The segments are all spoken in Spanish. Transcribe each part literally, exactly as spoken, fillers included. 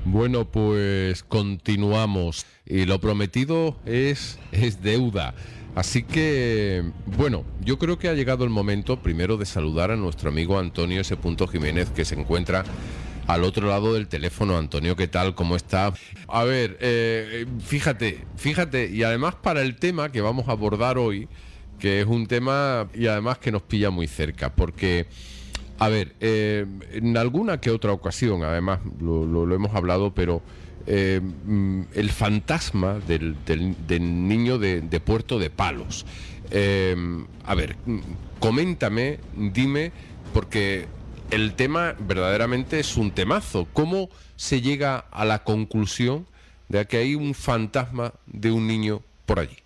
Bueno, pues continuamos y lo prometido es, es deuda. Así que, bueno, yo creo que ha llegado el momento primero de saludar a nuestro amigo Antonio S. Jiménez, que se encuentra al otro lado del teléfono. Antonio, ¿qué tal? ¿Cómo está? A ver, eh, fíjate, fíjate, y además para el tema que vamos a abordar hoy, que es un tema y además que nos pilla muy cerca, porque... A ver, eh, en alguna que otra ocasión, además, lo, lo, lo hemos hablado, pero eh, el fantasma del, del, del niño de, de Puerto de Palos. Eh, a ver, coméntame, dime, porque el tema verdaderamente es un temazo. ¿Cómo se llega a la conclusión de que hay un fantasma de un niño por allí?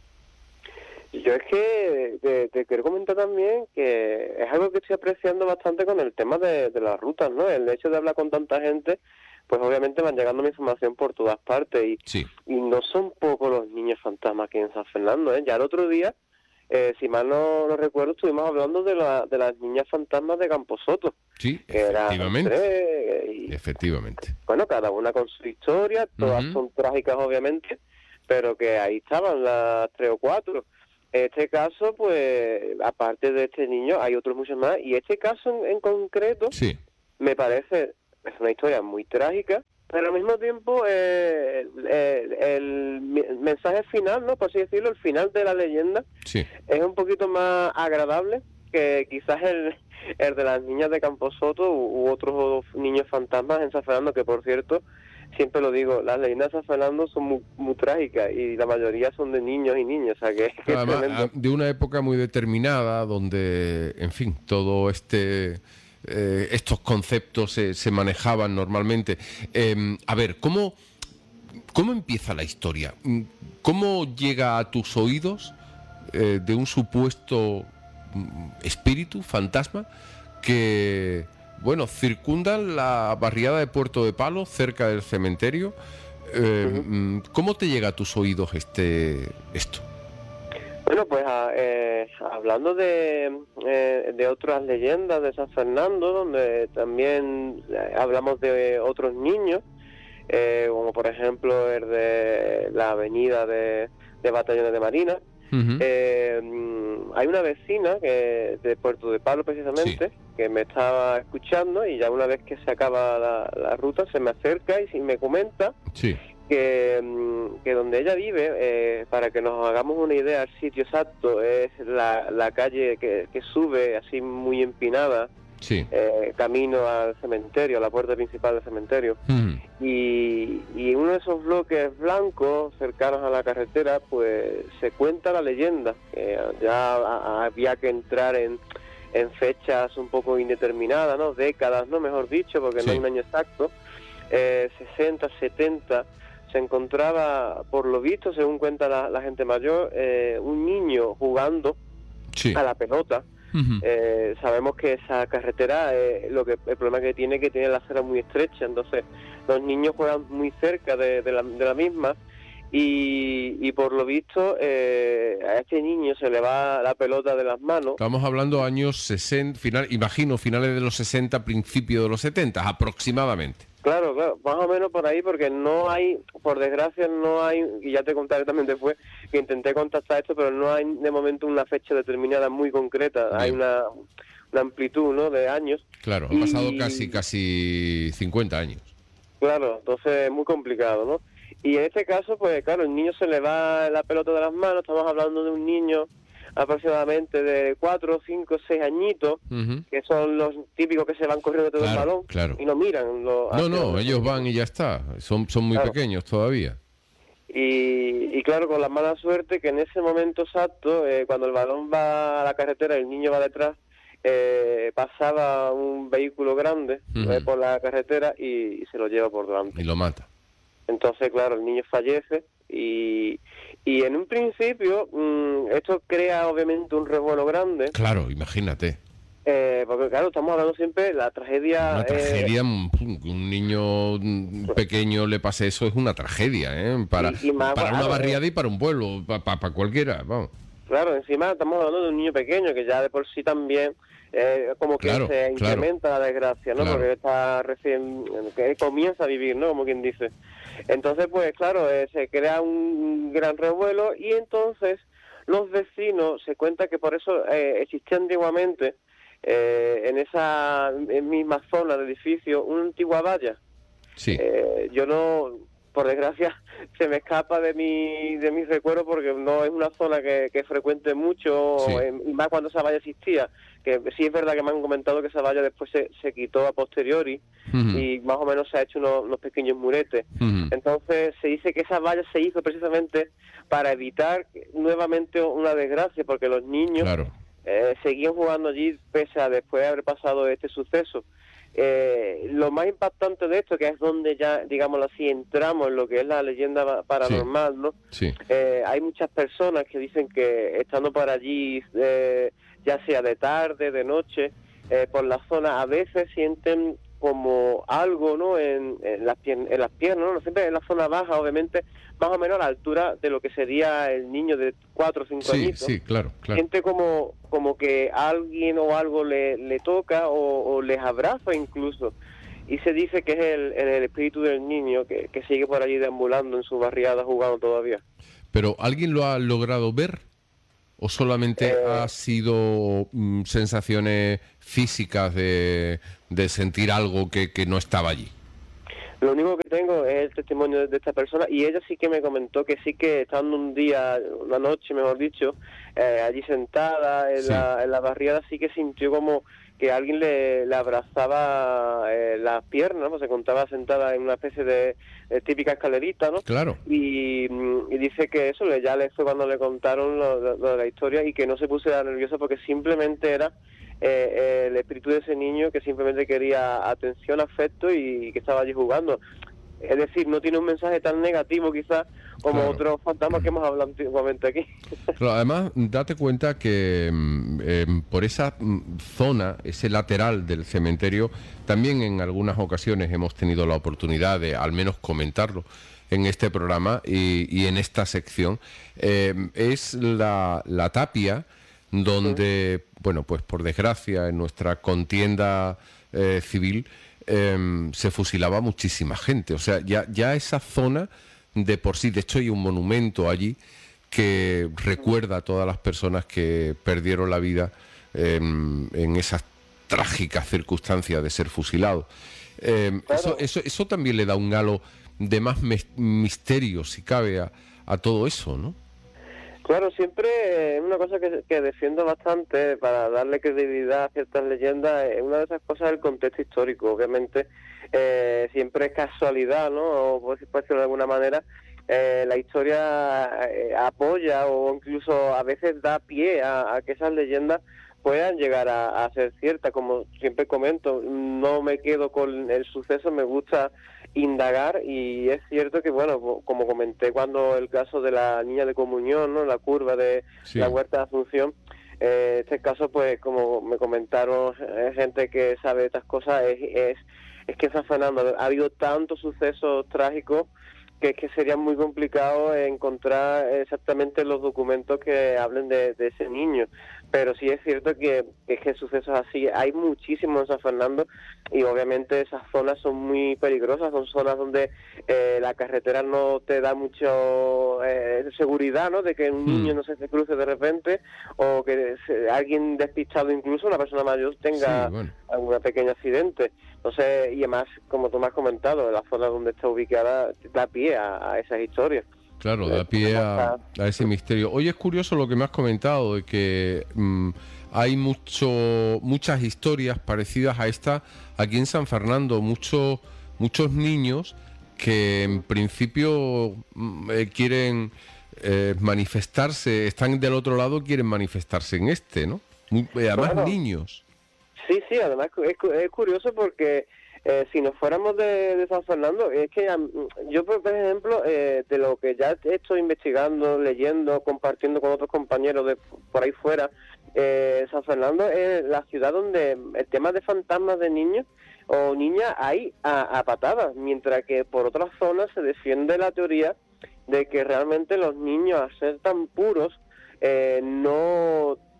Yo es que te, te quiero comentar también que es algo que estoy apreciando bastante con el tema de, de las rutas, ¿no? El hecho de hablar con tanta gente, pues obviamente van llegando mi información por todas partes y, sí. y no son pocos los niños fantasmas aquí en San Fernando, ¿eh? Ya el otro día, eh, si mal no, no recuerdo, estuvimos hablando de, la, de las niñas fantasmas de Camposoto. Sí, que efectivamente. Era, y, efectivamente. Bueno, cada una con su historia, todas uh-huh. son trágicas obviamente, pero que ahí estaban las tres o cuatro. En este caso, pues, aparte de este niño, hay otros muchos más. Y este caso en, en concreto, sí. me parece, es una historia muy trágica, pero al mismo tiempo, eh, el, el, el mensaje final, ¿no? Por así decirlo, el final de la leyenda, sí. es un poquito más agradable que quizás el, el de las niñas de Camposoto u, u otros niños fantasmas en San Fernando, que por cierto... Siempre lo digo, las leyendas de San Fernando son muy, muy trágicas y la mayoría son de niños y niñas, o sea que, que además, es tremendo. De una época muy determinada donde, en fin, todo este eh, estos conceptos se, se manejaban normalmente. Eh, a ver, ¿cómo, ¿cómo empieza la historia? ¿Cómo llega a tus oídos eh, de un supuesto espíritu, fantasma, que... Bueno, circundan la barriada de Puerto de Palos, cerca del cementerio. Eh, uh-huh. ¿Cómo te llega a tus oídos este esto? Bueno, pues eh, hablando de, eh, de otras leyendas de San Fernando, donde también hablamos de otros niños, eh, como por ejemplo el de la avenida de, de Batallones de Marina. Uh-huh. Eh, hay una vecina que de Puerto de Palos precisamente, sí. que me estaba escuchando y ya una vez que se acaba la, la ruta se me acerca y me comenta sí. que, que donde ella vive, eh, para que nos hagamos una idea, el sitio exacto es la, la calle que, que sube así muy empinada, sí. eh, camino al cementerio, a la puerta principal del cementerio. Uh-huh. Y, y en uno de esos bloques blancos cercanos a la carretera, pues se cuenta la leyenda, que ya a, había que entrar en, en fechas un poco indeterminadas, ¿no? Décadas, ¿no? Mejor dicho, porque sí. no hay un año exacto, eh, sesenta, setenta, se encontraba, por lo visto, según cuenta la, la gente mayor, eh, un niño jugando sí. a la pelota. Uh-huh. Eh, sabemos que esa carretera, eh, lo que el problema que tiene es que tiene la acera muy estrecha, entonces los niños juegan muy cerca de, de, la, de la misma y, y por lo visto eh, a este niño se le va la pelota de las manos. Estamos hablando años sesenta, final, imagino finales de los sesenta, principios de los setenta aproximadamente. Claro, claro, más o menos por ahí, porque no hay, por desgracia no hay, y ya te contaré también después, que intenté contactar esto, pero no hay de momento una fecha determinada muy concreta. Bien. Hay una, una amplitud, ¿no?, de años. Claro, han y... pasado casi casi cincuenta años. Claro, entonces es muy complicado, ¿no? Y en este caso, pues claro, el niño se le va la pelota de las manos, estamos hablando de un niño aproximadamente de cuatro, cinco, seis añitos, uh-huh. que son los típicos que se van corriendo todo claro, el balón claro. y no miran. Lo, no, no, ellos van y ya está, son, son muy claro. pequeños todavía. Y, y claro, con la mala suerte que en ese momento exacto, eh, cuando el balón va a la carretera y el niño va detrás, eh, pasaba un vehículo grande uh-huh. eh, por la carretera y, y se lo lleva por delante. Y lo mata. Entonces, claro, el niño fallece y, y en un principio mmm, esto crea obviamente un revuelo grande. Claro, imagínate. Eh, porque claro, estamos hablando siempre de la tragedia... Una tragedia, eh, un niño pequeño le pase eso es una tragedia, ¿eh? Para, y, y más, para una barriada y para un pueblo, para, para, para cualquiera, vamos. Claro, encima estamos hablando de un niño pequeño que ya de por sí también eh, como que claro, se incrementa claro, la desgracia, ¿no? claro. Porque está recién, que comienza a vivir, ¿no? Como quien dice. Entonces, pues claro, eh, se crea un gran revuelo y entonces los vecinos se cuenta que por eso eh, existía antiguamente eh, en esa en misma zona del edificio una antigua valla. Sí, Eh, yo no, por desgracia, se me escapa de mi de mis recuerdos porque no es una zona que, que frecuente mucho, sí. eh, y más cuando esa valla existía, que sí es verdad que me han comentado que esa valla después se, se quitó a posteriori Ujú, y más o menos se ha hecho unos, unos pequeños muretes. ujú. Entonces se dice que esa valla se hizo precisamente para evitar nuevamente una desgracia, porque los niños Claro. eh, seguían jugando allí pese a después de haber pasado este suceso. Eh, lo más impactante de esto, que es donde ya, digámoslo así, entramos en lo que es la leyenda pa- Sí, paranormal, ¿no? sí. Eh, hay muchas personas que dicen que estando por allí, eh, ya sea de tarde, de noche, eh, por la zona, a veces sienten como algo, ¿no? En, en, las, pier- en las piernas, ¿no? No siempre en la zona baja, obviamente, más o menos a la altura de lo que sería el niño de cuatro o cinco Sí, añitos. sí, claro, claro. Siente como como que alguien o algo le, le toca o, o les abraza incluso, y se dice que es el, el espíritu del niño que, que sigue por allí deambulando en su barriada jugando todavía. Pero ¿alguien lo ha logrado ver o solamente ha Eh, sido mm, sensaciones físicas de, de sentir algo que, que no estaba allí? Lo único que tengo es el testimonio de, de esta persona, y ella sí que me comentó que sí que estando un día, una noche mejor dicho, eh, allí sentada en Sí, la, en la barriada, sí que sintió como que alguien le, le abrazaba eh, las piernas, ¿no? Se contaba sentada en una especie de, de típica escalerita, ¿no? claro. Y, mm, y dice que eso le- ya le fue cuando le contaron lo, lo- lo de la historia, y que no se pusiera nerviosa porque simplemente era eh, el espíritu de ese niño que simplemente quería atención, afecto, y que estaba allí jugando. Es decir, no tiene un mensaje tan negativo quizás como Claro. otros fantasmas que hemos hablado antiguamente aquí. Claro, además, date cuenta que mm, em, por esa mm, zona, ese lateral del cementerio, también en algunas ocasiones hemos tenido la oportunidad de al menos comentarlo en este programa y, y en esta sección. Em, es la, la tapia donde, bueno, pues por desgracia, en nuestra contienda eh, civil em, se fusilaba muchísima gente. O sea, ya, ya esa zona de por sí, de hecho hay un monumento allí que recuerda a todas las personas que perdieron la vida eh, en esas trágicas circunstancias de ser fusilados. Eh, eso, Claro, eso, eso también le da un halo de más mes- misterio, si cabe, a, a todo eso, ¿no? claro, siempre es una cosa que, que defiendo bastante para darle credibilidad a ciertas leyendas. Es una de esas cosas del contexto histórico. Obviamente, eh, siempre es casualidad, ¿no? O por decirlo de alguna manera, eh, la historia eh, apoya o incluso a veces da pie a, a que esas leyendas puedan llegar a, a ser ciertas. Como siempre comento, no me quedo con el suceso, me gusta indagar, y es cierto que, bueno, po- como comenté cuando el caso de la niña de comunión, ¿no? La curva de la Sí, Huerta de Asunción, eh, este caso, pues como me comentaron eh, gente que sabe estas cosas, es, es, es que en San Fernando ha habido tantos sucesos trágicos que es que sería muy complicado encontrar exactamente los documentos que hablen de, de ese niño. Pero sí es cierto que, que es que sucesos así hay muchísimos en San Fernando, y obviamente esas zonas son muy peligrosas, son zonas donde eh, la carretera no te da mucho eh, seguridad, ¿no? De que un mm, niño no se te cruce de repente, o que se- alguien despistado, incluso una persona mayor, sí, tenga bueno. algún pequeño accidente. Entonces, y además, como tú me has comentado, la zona donde está ubicada da pie a, a esas historias. Claro, Eh, da pie podemos a, estar- a ese misterio. Hoy es curioso lo que me has comentado, de que mm, hay mucho, muchas historias parecidas a esta aquí en San Fernando, muchos muchos niños que en principio mm, eh, quieren eh, manifestarse, están del otro lado, quieren manifestarse en este, ¿no? Muy- eh, además Bueno, niños. sí, sí, además es, cu- es curioso porque eh, si nos fuéramos de, de San Fernando, es que am, yo, por por ejemplo, eh, de lo que ya estoy investigando, leyendo, compartiendo con otros compañeros de por ahí fuera, eh, San Fernando es la ciudad donde el tema de fantasmas de niños o niñas hay a, a patadas, mientras que por otras zonas se defiende la teoría de que realmente los niños, al ser tan puros, eh, no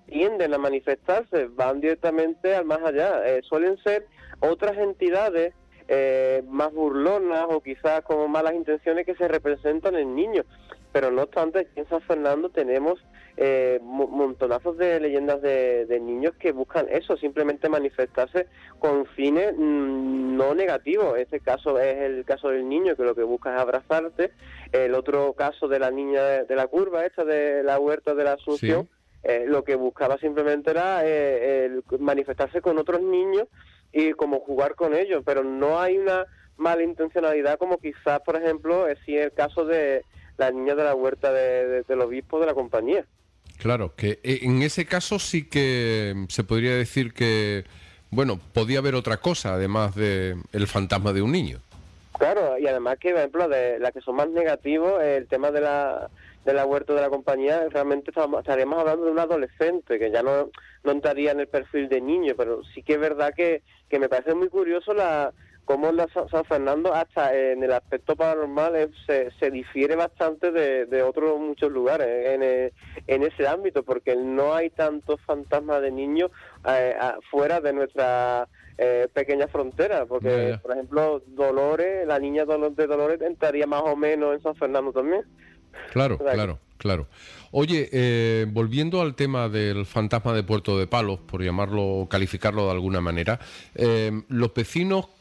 tienden a manifestarse, van directamente al más allá. Eh, suelen ser otras entidades eh, más burlonas o quizás con malas intenciones que se representan en niños. Pero no obstante, aquí en San Fernando tenemos eh, montonazos de leyendas de, de niños que buscan eso, simplemente manifestarse con fines mmm, no negativos. Este caso es el caso del niño que lo que busca es abrazarte. El otro caso de la niña de, de la curva, esta de la huerta de la Asunción, sí. eh, lo que buscaba simplemente era eh, el manifestarse con otros niños y como jugar con ellos, pero no hay una malintencionalidad como quizás, por ejemplo, es si el caso de la niña de la huerta de, de, del obispo de la compañía. Claro, que en ese caso sí que se podría decir que, bueno, podía haber otra cosa además de el fantasma de un niño. Claro, y además que, por ejemplo, de las que son más negativos, el tema de la de la huerta de la compañía, realmente estaríamos hablando de un adolescente, que ya no, no entraría en el perfil de niño, pero sí que es verdad que, que me parece muy curioso la cómo la San Fernando, hasta en el aspecto paranormal, es, se, se difiere bastante de, de otros muchos lugares en, en, en ese ámbito, porque no hay tantos fantasmas de niños eh, fuera de nuestra eh, pequeña frontera, porque, yeah, yeah. por ejemplo, Dolores, la niña de Dolores entraría más o menos en San Fernando también. Claro, claro, claro. Oye, eh, volviendo al tema del fantasma de Puerto de Palos, por llamarlo, calificarlo de alguna manera, eh, los vecinos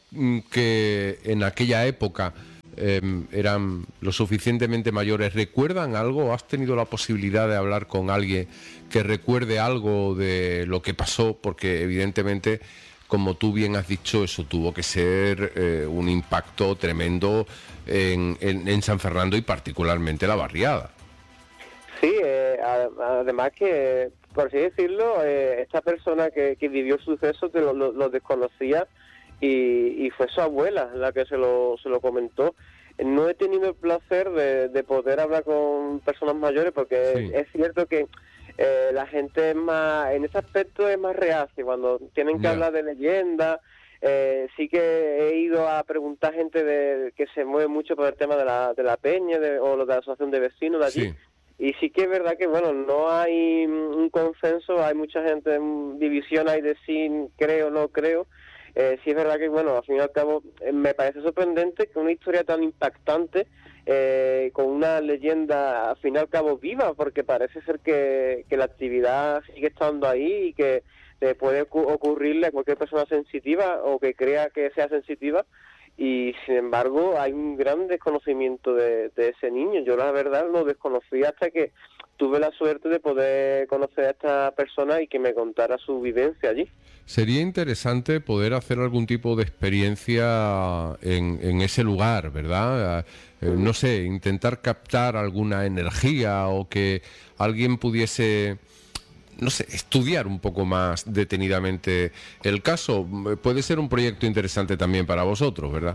que en aquella época eh, eran lo suficientemente mayores, ¿recuerdan algo? ¿Has tenido la posibilidad de hablar con alguien que recuerde algo de lo que pasó? Porque evidentemente, como tú bien has dicho, eso tuvo que ser eh, un impacto tremendo en, en, en San Fernando y particularmente la barriada. Sí, eh, además que, por así decirlo, eh, esta persona que, que vivió el suceso lo, lo, lo desconocía y, y fue su abuela la que se lo, se lo comentó. No he tenido el placer de, de poder hablar con personas mayores porque sí. es, es cierto que eh, la gente es más, en ese aspecto es más reacia, cuando tienen que yeah. hablar de leyendas. Eh, sí que he ido a preguntar a gente de, que se mueve mucho por el tema de la, de la peña de, o de la asociación de vecinos de allí. Sí. Y sí que es verdad que, bueno, no hay un consenso, hay mucha gente en división, hay de sí, creo, no creo. Eh, sí es verdad que, bueno, al fin y al cabo, eh, me parece sorprendente que una historia tan impactante, eh, con una leyenda, al fin y al cabo, viva, porque parece ser que, que la actividad sigue estando ahí y que eh, puede ocurrirle a cualquier persona sensitiva o que crea que sea sensitiva. Y sin embargo hay un gran desconocimiento de, de ese niño. Yo la verdad lo desconocí hasta que tuve la suerte de poder conocer a esta persona y que me contara su vivencia allí. Sería interesante poder hacer algún tipo de experiencia en, en ese lugar, ¿verdad? Eh, no sé, intentar captar alguna energía o que alguien pudiese, no sé, estudiar un poco más detenidamente el caso. Puede ser un proyecto interesante también para vosotros, ¿verdad?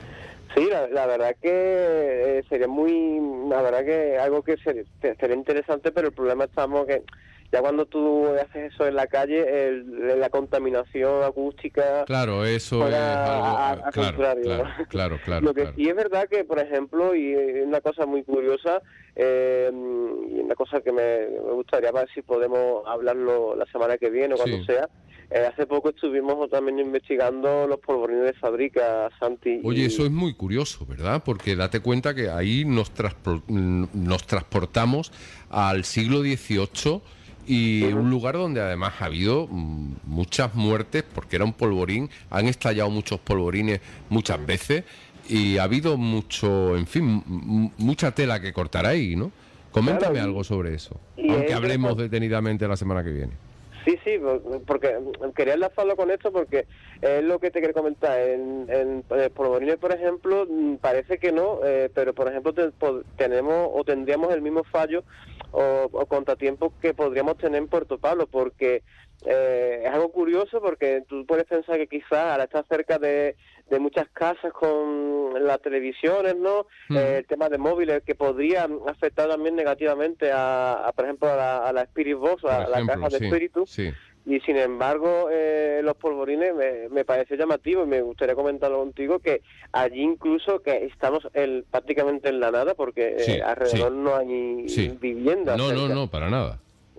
Sí, la, la verdad que eh, sería muy, la verdad que algo que sería, sería interesante, pero el problema estamos que ya cuando tú haces eso en la calle, el, la contaminación acústica... Claro, eso es algo... A, a, a claro, contrario, claro, ¿no? claro, claro. Lo que claro. sí es verdad que, por ejemplo, y una cosa muy curiosa, eh, y una cosa que me, me gustaría ver si podemos hablarlo la semana que viene o cuando Sí. sea, eh, hace poco estuvimos también investigando los polvorines de fábrica, Santi. Oye, y... eso es muy curioso, ¿verdad? Porque date cuenta que ahí nos, transpor- nos transportamos al siglo dieciocho y uh-huh. un lugar donde además ha habido mm, muchas muertes, porque era un polvorín, han estallado muchos polvorines muchas uh-huh. veces y ha habido mucho, en fin, m- mucha tela que cortar ahí, ¿no? Coméntame Claro, y, algo sobre eso, y aunque es hablemos de... detenidamente la semana que viene. Sí, sí, porque quería enlazarlo con esto porque es lo que te quiero comentar. En, en, en polvorines, por ejemplo, parece que no, eh, pero por ejemplo te, po, tenemos o tendríamos el mismo fallo o, o contratiempo que podríamos tener en Puerto Pablo, porque eh, es algo curioso porque tú puedes pensar que quizás al estar cerca de, de muchas casas con las televisiones, ¿no? Mm. Eh, el tema de móviles que podría afectar también negativamente a, a por ejemplo, a la, a la Spirit Box, a la caja de sí, espíritu. Sí. Y sin embargo, eh, los polvorines me, me parece llamativo y me gustaría comentarlo contigo, que allí incluso que estamos el, prácticamente en la nada porque sí, eh, alrededor sí. no hay sí. viviendas. No, cerca. no, no, para nada.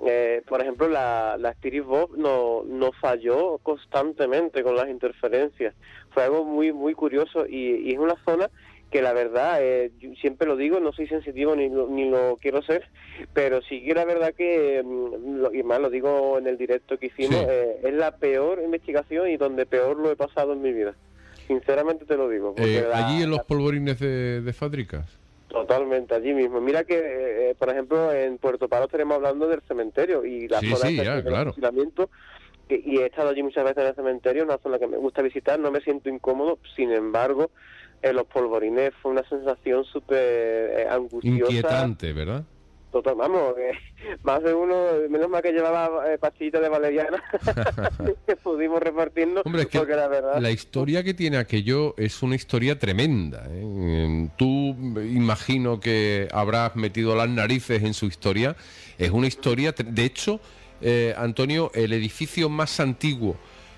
eh, por ejemplo, la, la Spirit Box no, no falló constantemente con las interferencias. Fue algo muy muy curioso y, y es una zona que la verdad, eh, yo siempre lo digo, no soy sensitivo ni lo, ni lo quiero ser, pero sí que la verdad que, lo, y más lo digo en el directo que hicimos, Sí. eh, es la peor investigación y donde peor lo he pasado en mi vida. Sinceramente te lo digo. Porque Eh, la, allí en los la- polvorines de, de Fábricas. Totalmente, allí mismo. Mira que, eh, por ejemplo, en Puerto Palo estaremos hablando del cementerio y la Sí, zona sí, esta ya, de los claro. fusilamientos, que- y he estado allí muchas veces en el cementerio, una zona que me gusta visitar, no me siento incómodo, sin embargo, en los polvorines fue una sensación súper eh, angustiosa. Inquietante, ¿verdad? Total, vamos, eh, más de uno, menos mal que llevaba eh, pastillitas de valeriana que pudimos repartirnos, Hombre, es que porque la verdad... la historia que tiene aquello es una historia tremenda, ¿eh? Tú imagino que habrás metido las narices en su historia. Es una historia, tre- de hecho, eh, Antonio, el edificio más antiguo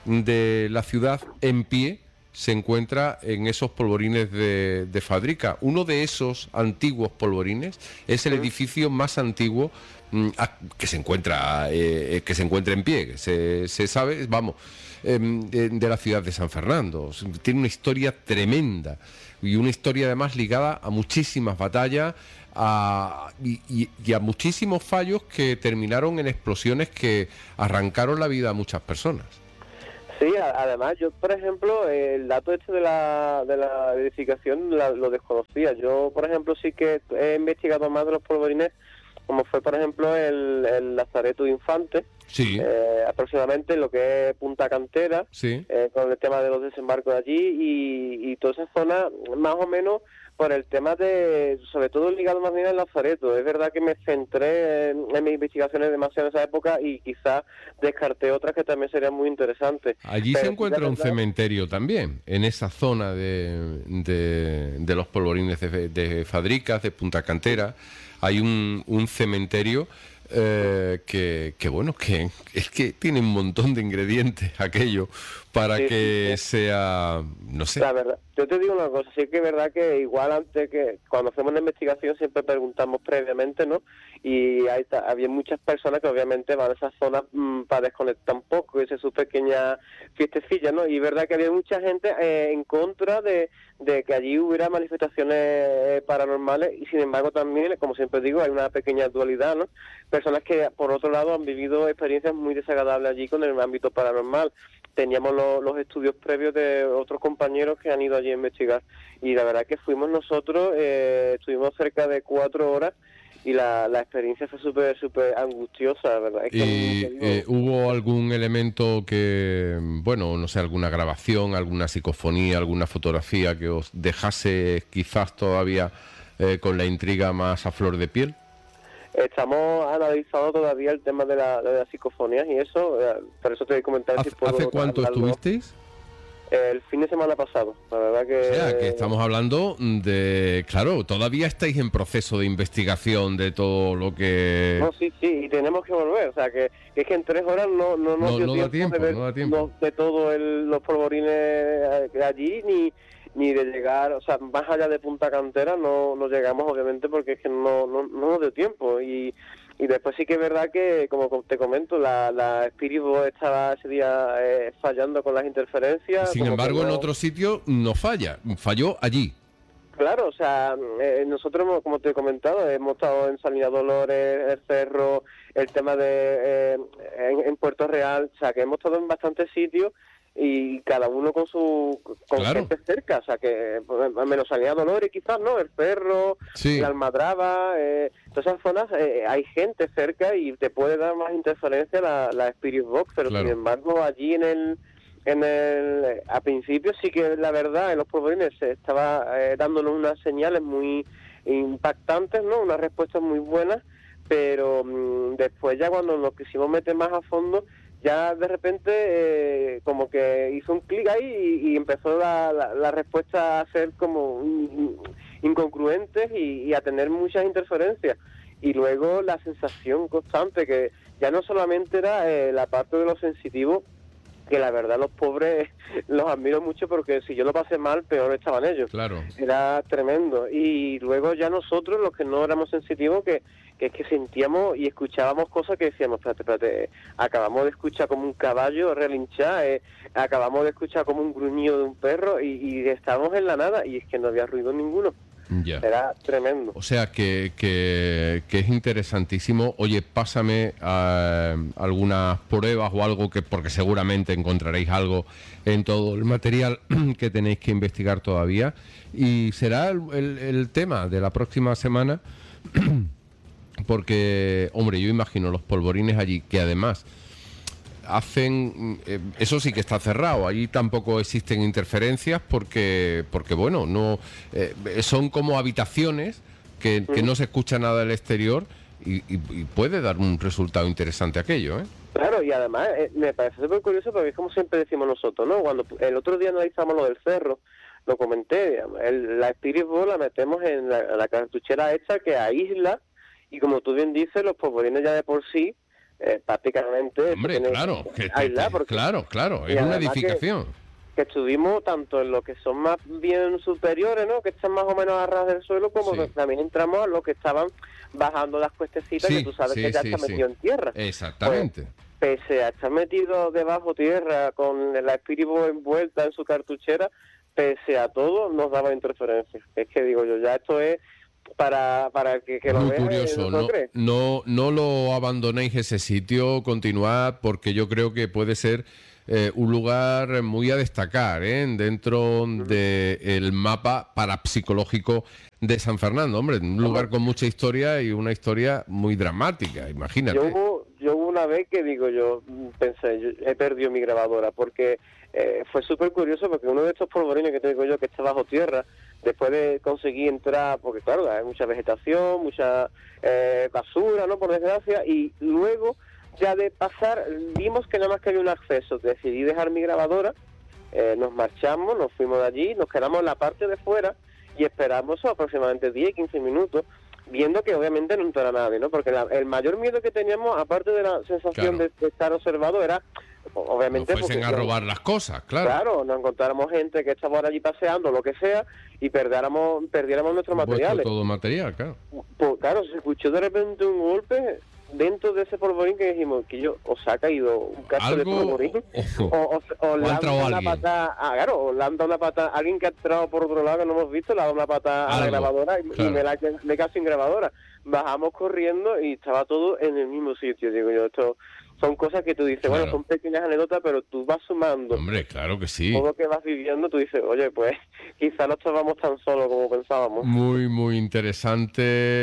de la ciudad en pie se encuentra en esos polvorines de, de Fadrica. Uno de esos antiguos polvorines es el edificio más antiguo mm, a- que se encuentra eh, que se encuentra en pie, que se, se sabe, vamos, em, de, de la ciudad de San Fernando. Tiene una historia tremenda y una historia además ligada a muchísimas batallas a- y, y- y a muchísimos fallos que terminaron en explosiones que arrancaron la vida a muchas personas. Sí, a- además yo, por ejemplo, el dato este de la, de la edificación la- lo desconocía. Yo, por ejemplo, sí que he investigado más de los polvorines, como fue, por ejemplo, el, el Lazareto de Infante, Sí, eh, aproximadamente lo que es Punta Cantera, sí. eh, con el tema de los desembarcos de allí y, y toda esa zona, más o menos por el tema de, sobre todo ligado más bien al Lazareto. Es verdad que me centré en, en mis investigaciones demasiado en esa época y quizás descarté otras que también serían muy interesantes. Allí se Pero sí, la encuentra un verdad, cementerio también, en esa zona de, de, de los polvorines de, de Fadricas, de Punta Cantera. Hay un, un cementerio eh, que, que, bueno, que es que tiene un montón de ingredientes aquello para sí, sí, que sí. sea, no sé. La verdad, yo te digo una cosa, sí que es verdad que igual antes que cuando hacemos una investigación siempre preguntamos previamente, ¿no? Y hay, ta- había muchas personas que obviamente van a esas zonas mmm, para desconectar un poco, esa es su pequeña fiestecilla, ¿no? Y es verdad que había mucha gente eh, en contra de, de que allí hubiera manifestaciones eh, paranormales y sin embargo también, como siempre digo, hay una pequeña dualidad, ¿no? Personas que por otro lado han vivido experiencias muy desagradables allí con el ámbito paranormal. Teníamos lo- los estudios previos de otros compañeros que han ido allí a investigar y la verdad que fuimos nosotros, eh, estuvimos cerca de cuatro horas y la, la experiencia fue súper súper angustiosa, ¿verdad? Es que, Y te digo, eh, hubo algún elemento que, bueno, no sé, alguna grabación, alguna psicofonía, alguna fotografía que os dejase quizás todavía eh, con la intriga más a flor de piel. estamos analizando todavía el tema de, la, de las psicofonías y eso, eh, por eso te voy a comentar si ¿Hace, puedo hace cuánto hablarlo. estuvisteis? Eh, el fin de semana pasado, la verdad que... O sea, que estamos hablando de... Claro, todavía estáis en proceso de investigación de todo lo que... No, sí, sí, y tenemos que volver, o sea, que, que es que en tres horas no, no nos No, dio no da tiempo, tiempo, de ver no da tiempo. no- de todo el, los polvorines eh, de allí, ni, ni de llegar, o sea, más allá de Punta Cantera no, no llegamos, obviamente, porque es que no, no, no nos dio tiempo, y, y después sí que es verdad que, como te comento, la, la Spirit Box estaba ese día eh, fallando con las interferencias. Sin como que embargo, en no- otro sitio no falla, falló allí. Claro, o sea, eh, nosotros, hemos, como te he comentado, hemos estado en Salina Dolores, el Cerro, el tema de eh, en, en Puerto Real, o sea, que hemos estado en bastantes sitios y cada uno con su con Claro. gente cerca, o sea, que pues, menos Salina Dolores quizás, ¿no? El Cerro, Sí. la Almadraba, eh, todas esas zonas eh, hay gente cerca y te puede dar más interferencia la, la Spirit Box, pero Claro. sin embargo allí en el en el a principio sí que la verdad en los polvorines se estaba eh, dándonos unas señales muy impactantes, ¿no? Unas respuestas muy buenas, pero mmm, después ya cuando nos quisimos meter más a fondo ya de repente eh, como que hizo un clic ahí y, y empezó la, la, la respuesta a ser como in, incongruentes y, y a tener muchas interferencias. Y luego la sensación constante que ya no solamente era eh, la parte de lo sensitivo, que la verdad los pobres los admiro mucho, porque si yo lo pasé mal, peor estaban ellos. Claro. Era tremendo. Y luego ya nosotros, los que no éramos sensitivos, que, que es que sentíamos y escuchábamos cosas que decíamos, espérate, espérate, acabamos de escuchar como un caballo relinchar, eh, acabamos de escuchar como un gruñido de un perro, y, y estábamos en la nada, y es que no había ruido ninguno. Ya. Era tremendo. O sea que, que, que es interesantísimo. Oye, pásame uh, algunas pruebas o algo, que porque seguramente encontraréis algo en todo el material que tenéis que investigar todavía. Y será el, el, el tema de la próxima semana, porque, hombre, yo imagino los polvorines allí, que además hacen, eh, eso sí que está cerrado, allí tampoco existen interferencias, porque porque bueno, no eh, son como habitaciones que, que no se escucha nada del exterior, y, y, y puede dar un resultado interesante aquello, ¿eh? Claro, y además eh, me parece súper curioso, porque es como siempre decimos nosotros, ¿no? Cuando el otro día analizamos lo del cerro, lo comenté, digamos, el, la Spirit Bowl la metemos en la, en la cartuchera esta que aísla, y como tú bien dices, los polvorines ya de por sí Eh, prácticamente hombre, claro, que, aislar, que, claro, claro, es una edificación que, que estuvimos tanto en lo que son más bien superiores, ¿no?, que están más o menos a ras del suelo, como sí. que también entramos a los que estaban bajando las cuestecitas, sí, que tú sabes sí, que ya sí, está metido sí. en tierra. Exactamente. Pues, pese a estar metido debajo tierra con la Spirit Bowl envuelta en su cartuchera, pese a todo nos daba interferencias. Es que digo yo, ya esto es para para que, que lo muy veas, curioso, ¿no, no, no no lo abandonéis ese sitio, continuad, porque yo creo que puede ser eh, un lugar muy a destacar, ¿eh? dentro del mapa parapsicológico de San Fernando, hombre, un lugar con mucha historia, y una historia muy dramática, imagínate. Yo hubo, yo hubo una vez que digo yo, pensé, yo he perdido mi grabadora, porque eh, fue súper curioso, porque uno de estos polvorines que te digo yo, que está bajo tierra, después de conseguir entrar, porque claro, hay mucha vegetación, mucha eh, basura, ¿no?, por desgracia, y luego ya de pasar, vimos que nada más que había un acceso, decidí dejar mi grabadora, eh, nos marchamos, nos fuimos de allí, nos quedamos en la parte de fuera, y esperamos aproximadamente diez, quince minutos, viendo que obviamente no entrara nadie, ¿no?, porque la, el mayor miedo que teníamos, aparte de la sensación claro. de, de estar observado, era obviamente no fuesen porque, a robar las cosas, claro. Claro, nos encontráramos gente que estaba por allí paseando, lo que sea, y perdiéramos, perdiéramos nuestros materiales. Todo material, claro. Pues claro, se escuchó de repente un golpe dentro de ese polvorín, que dijimos que yo, o se ha caído un cacho de polvorín, o, o, o, o le han dado una pata, ah, claro, o le han dado una pata, alguien que ha entrado por otro lado que no hemos visto, le ha dado una pata a la grabadora, y, claro. y me la me quedé sin grabadora. Bajamos corriendo y estaba todo en el mismo sitio, digo yo, esto son cosas que tú dices, claro. bueno, son pequeñas anécdotas, pero tú vas sumando. Hombre, claro que sí. Todo lo que vas viviendo, tú dices, oye, pues quizá no estábamos tan solos como pensábamos. Muy, muy interesante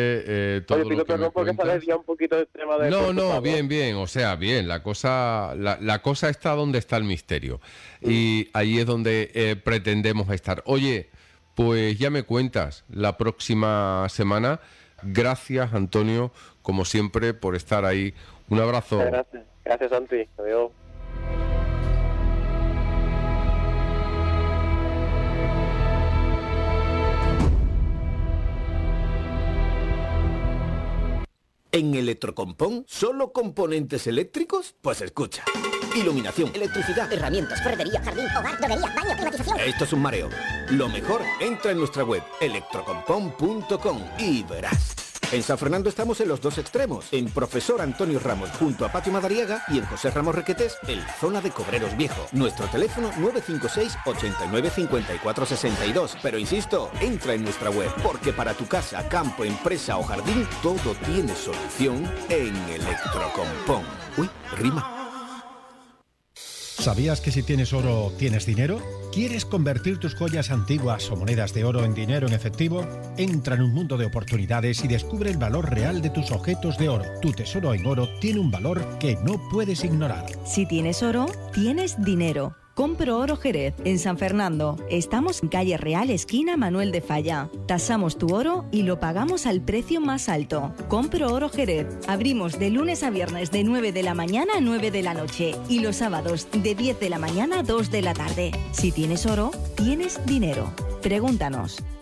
eh, todo oye, pido lo que perdón me porque cuentas. se desvía un poquito del tema de... No, no, bien, bien, o sea, bien, la cosa, la, la cosa está donde está el misterio. Mm. Y ahí es donde eh, pretendemos estar. Oye, pues ya me cuentas la próxima semana. Gracias, Antonio, como siempre, por estar ahí. Un abrazo. Gracias, gracias, Santi. Adiós. ¿En Electrocompón solo componentes eléctricos? Pues escucha. Iluminación, electricidad, herramientas, ferretería, jardín, hogar, droguería, baño, climatización. Esto es un mareo. Lo mejor, entra en nuestra web electrocompón punto com y verás. En San Fernando estamos en los dos extremos, en Profesor Antonio Ramos junto a Patio Madariaga y en José Ramos Requetés en la zona de Cobreros Viejo. Nuestro teléfono nueve cinco seis, ocho nueve cinco cuatro seis dos. Pero insisto, entra en nuestra web, porque para tu casa, campo, empresa o jardín, todo tiene solución en Electrocompón. Uy, rima. ¿Sabías que si tienes oro, tienes dinero? ¿Quieres convertir tus joyas antiguas o monedas de oro en dinero en efectivo? Entra en un mundo de oportunidades y descubre el valor real de tus objetos de oro. Tu tesoro en oro tiene un valor que no puedes ignorar. Si tienes oro, tienes dinero. Compro Oro Jerez, en San Fernando. Estamos en calle Real, esquina Manuel de Falla. Tasamos tu oro y lo pagamos al precio más alto. Compro Oro Jerez. Abrimos de lunes a viernes de nueve de la mañana a nueve de la noche y los sábados de diez de la mañana a dos de la tarde. Si tienes oro, tienes dinero. Pregúntanos.